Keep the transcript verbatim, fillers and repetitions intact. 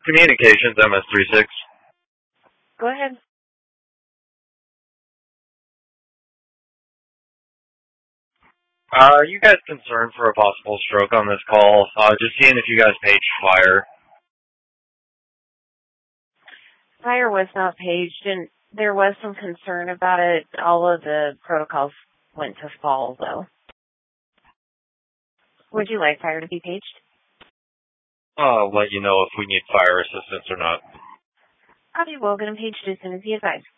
Communications M S thirty-six. Go ahead. Uh, are you guys concerned for a possible stroke on this call? Uh, just seeing if you guys paged fire. Fire was not paged, and there was some concern about it. All of the protocols went to fall, though. Would you like fire to be paged? I'll let you know if we need fire assistance or not. I'll be well and paged as soon as you advise.